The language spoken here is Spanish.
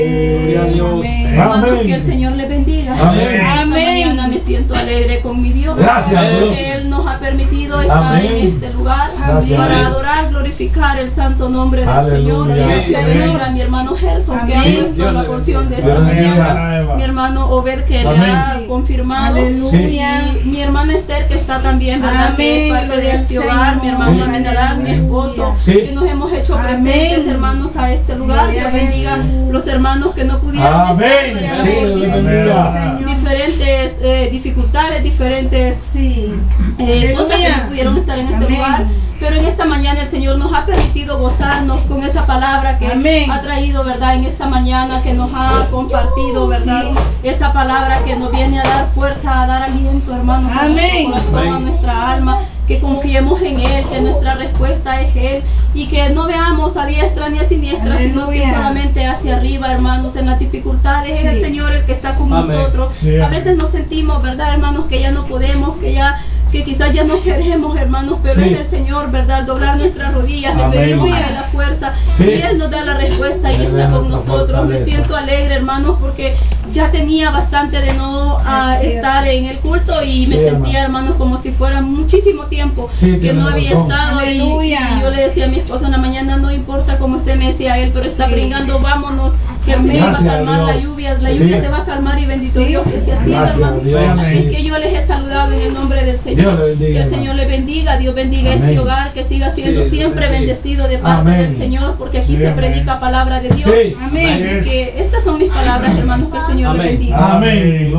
Gloria a Dios. Hermanos, que el Señor les bendiga. Esta mañana me siento alegre con mi Dios. Gracias, Dios. Porque Él nos ha permitido estar en este lugar para adorar, glorificar el santo nombre del Señor. Dios te bendiga, mi hermano Gerson, que ha puesto la porción de esta mañana. Mi hermano Obed, que le ha confirmado. Y mi hermana Esther, que está también, ¿verdad? Que es parte de este hogar. Mi hermano Amenadán, mi esposo, que nos hemos hecho presentes, hermanos, a este lugar. Dios bendiga los hermanos que no pudieron estar, diferentes dificultades, diferentes cosas que no pudieron estar en este lugar, pero en esta mañana el Señor nos ha permitido gozarnos con esa palabra que ha traído, ¿verdad? En esta mañana que nos ha compartido, ¿verdad? Esa palabra que nos viene a dar fuerza, a dar aliento, hermanos, a nuestro corazón, a nuestra alma. Que confiemos en Él, que nuestra respuesta es Él y que no veamos a diestra ni a siniestra, sino que solamente hacia arriba, hermanos, en las dificultades es el Señor el que está con nosotros. A veces nos sentimos, ¿verdad, hermanos, que ya no podemos, que quizás ya no queremos, hermanos, pero es el Señor, ¿verdad? Al doblar nuestras rodillas, le pedimos a Él la fuerza y Él nos da la respuesta y está con nosotros. Me siento alegre, hermanos, porque ya tenía bastante de no estar en el culto y me sentía, hermanos, como si fuera muchísimo tiempo que no había estado. Y yo le decía a mi esposo en la mañana, no importa cómo usted me decía él, pero está brincando, vámonos, que el Señor va a calmar la lluvia se va a calmar y bendito Dios que sea así, hermanos. Así que yo les he saludado en el nombre del Señor. Que el Señor le bendiga, Dios bendiga este hogar, que siga siendo siempre bendecido de parte del Señor, porque aquí se predica palabra de Dios. Así que estas son mis palabras, hermanos, que el Señor le bendiga. Amén.